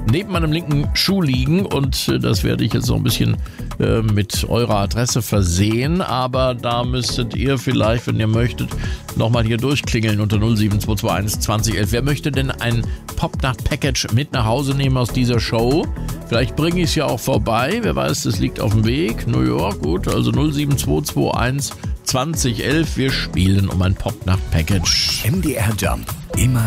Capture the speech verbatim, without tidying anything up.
neben meinem linken Schuh liegen und äh, das werde ich jetzt noch ein bisschen äh, mit eurer Adresse versehen, aber da müsstet ihr vielleicht, wenn ihr möchtet, nochmal hier durchklingeln unter null sieben zwei zwei eins zwanzig elf. Wer möchte denn ein Popnacht-Package mit nach Hause nehmen aus dieser Show? Vielleicht bringe ich es ja auch vorbei, wer weiß, das liegt auf dem Weg. New York, gut, also null sieben zwei zwei eins zwanzig elf. Wir spielen um ein Popnacht-Package. M D R Jump, immer